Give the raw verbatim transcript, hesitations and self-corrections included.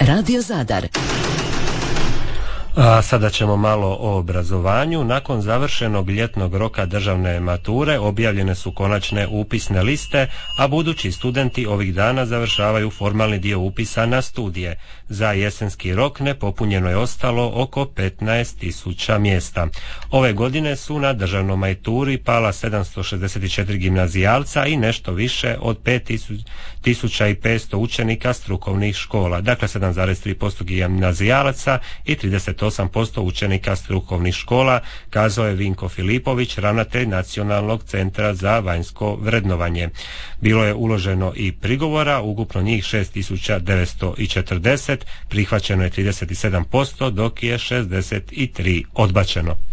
Radio Zadar. A sada ćemo malo o obrazovanju. Nakon završenog ljetnog roka državne mature objavljene su konačne upisne liste, a budući studenti ovih dana završavaju formalni dio upisa na studije. Za jesenski rok nepopunjeno je ostalo oko petnaest tisuća mjesta. Ove godine su na državnoj maturi pala sedamsto šezdeset četiri gimnazijalca i nešto više od pet tisuća petsto učenika strukovnih škola, dakle sedam zarez tri posto gimnazijalaca i trideset osam posto učenika strukovnih škola, kazao je Vinko Filipović, ravnatelj Nacionalnog centra za vanjsko vrednovanje. Bilo je uloženo i prigovora, ukupno njih šest tisuća devetsto četrdeset, prihvaćeno je trideset sedam posto, dok je šezdeset tri odbačeno.